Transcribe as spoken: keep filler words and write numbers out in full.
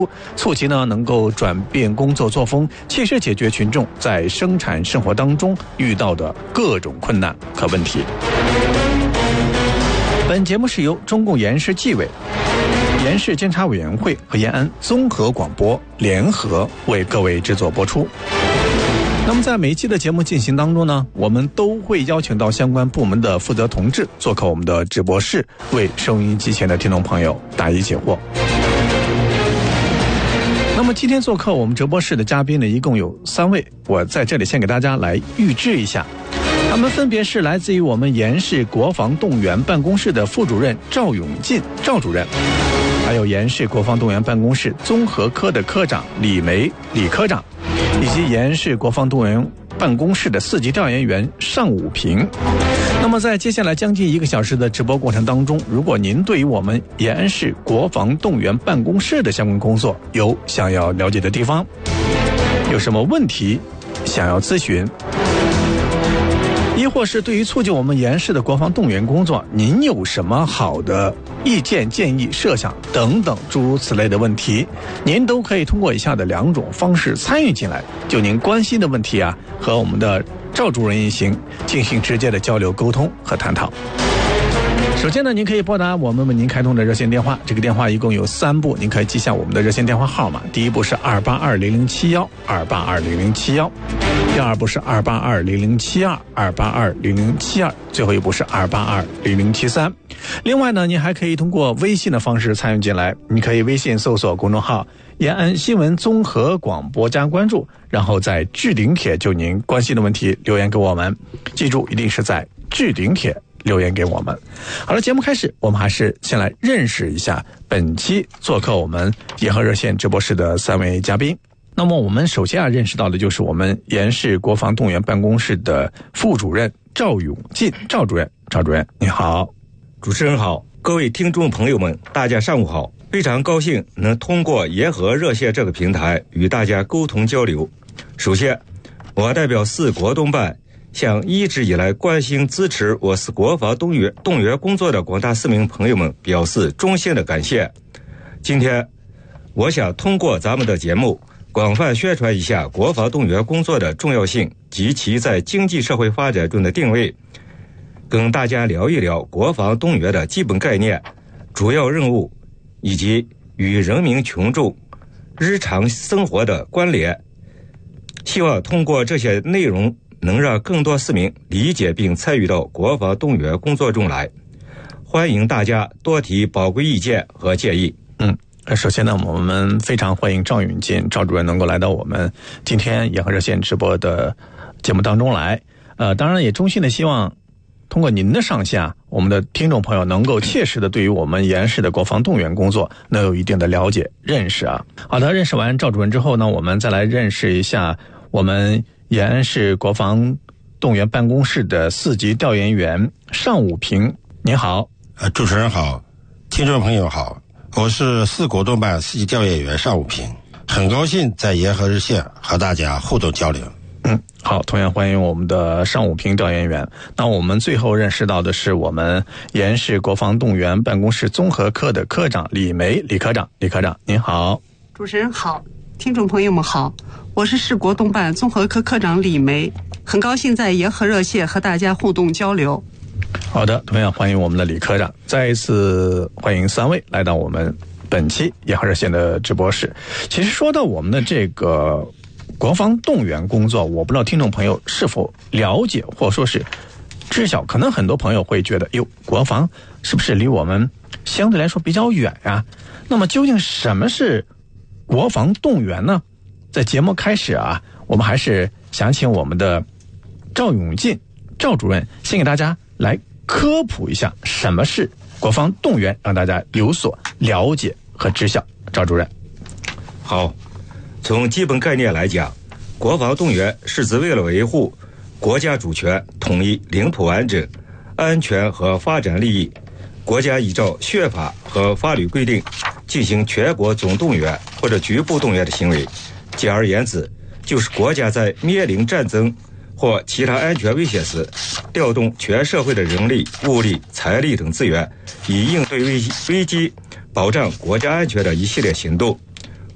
促其呢能够转变工作作风，切实解决群众在生产生活当中遇到的各种困难和问题。本节目是由中共延世纪委、延世监察委员会和延安综合广播联合为各位制作播出。那么在每一期的节目进行当中呢，我们都会邀请到相关部门的负责同志做客我们的直播室，为收音机前的听众朋友答疑解惑。那么今天做客我们直播室的嘉宾呢，一共有三位，我在这里先给大家来预知一下，他们分别是来自于我们延世国防动员办公室的副主任赵永进赵主任，还有延世国防动员办公室综合科的科长李梅李科长，以及延世国防动员办公室的四级调研员尚武平。那么在接下来将近一个小时的直播过程当中，如果您对于我们延安市国防动员办公室的相关工作有想要了解的地方，有什么问题想要咨询，亦或是对于促进我们延安市的国防动员工作，您有什么好的意见建议设想等等诸如此类的问题，您都可以通过以下的两种方式参与进来，就您关心的问题啊，和我们的赵主任一行进行直接的交流沟通和探讨。首先呢，您可以拨打我们为您开通的热线电话，这个电话一共有三部，您可以记下我们的热线电话号码。第一部是二八二零零七一，二八二零零七一；第二部是二八二零零七二，二八二零零七二；最后一部是二八二零零七三。另外呢，您还可以通过微信的方式参与进来，你可以微信搜索公众号延安新闻综合广播加关注，然后在置顶帖就您关心的问题留言给我们，记住一定是在置顶帖留言给我们。好了，节目开始，我们还是先来认识一下本期做客我们延和热线直播室的三位嘉宾。那么我们首先要认识到的就是我们延世国防动员办公室的副主任赵永进赵主任。赵主任你好。 主持人好，各位听众朋友们，大家上午好。非常高兴能通过延和热线这个平台与大家沟通交流。首先，我代表市国动办向一直以来关心支持我市国防动员动员工作的广大市民朋友们表示衷心的感谢。今天我想通过咱们的节目广泛宣传一下国防动员工作的重要性及其在经济社会发展中的定位，跟大家聊一聊国防动员的基本概念、主要任务以及与人民群众日常生活的关联。希望通过这些内容能让更多市民理解并参与到国防动员工作中来。欢迎大家多提宝贵意见和建议。 嗯，首先呢，我们非常欢迎赵永进赵主任能够来到我们今天延和热线直播的节目当中来。呃，当然也衷心的希望通过您的上线啊，我们的听众朋友能够切实的对于我们延安市的国防动员工作能有一定的了解认识啊。好的，认识完赵主任之后呢，我们再来认识一下我们延安市国防动员办公室的四级调研员尚武平。您好。 呃，主持人好，听众朋友好，我是市国动办四级调研员尚武平，很高兴在延和热线和大家互动交流。 嗯，好，同样欢迎我们的尚武平调研员。那我们最后认识到的是我们延世国防动员办公室综合科的科长李梅李科长。李科长您好。 主持人好，听众朋友们好，我是市国动办综合科科长李梅，很高兴在延和热线和大家互动交流。 好的，同样欢迎我们的李科长，再一次欢迎三位来到我们本期延和热线的直播室。其实说到我们的这个国防动员工作，我不知道听众朋友是否了解或者说是知晓，可能很多朋友会觉得哟，国防是不是离我们相对来说比较远呀？那么究竟什么是国防动员呢？在节目开始啊，我们还是想请我们的赵永进赵主任先给大家来科普一下什么是国防动员，让大家有所了解和知晓。赵主任。 好，从基本概念来讲，国防动员是指为了维护国家主权、统一、领土完整、安全和发展利益，国家依照宪法和法律规定进行全国总动员或者局部动员的行为。简而言之，就是国家在面临战争或其他安全威胁时，调动全社会的人力、物力、财力等资源，以应对危机、危机保障国家安全的一系列行动。